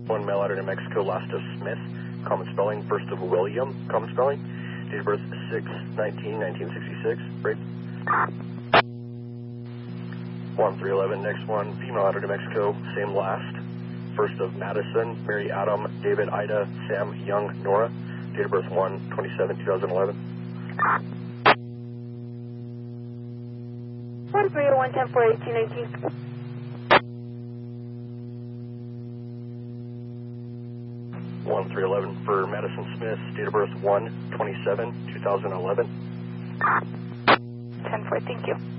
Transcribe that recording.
One mail out of New Mexico, last of Smith, common spelling, first of William, common spelling, date of birth 6/19/1966, break. 1311, next one, female out of New Mexico, same last, first of Madison, Mary Adam, David Ida, Sam Young, Nora, date of birth 1/27/2011. 130-110-418-19. 1311 for Madison Smith, date of birth 1/27/2011. 10-4, thank you.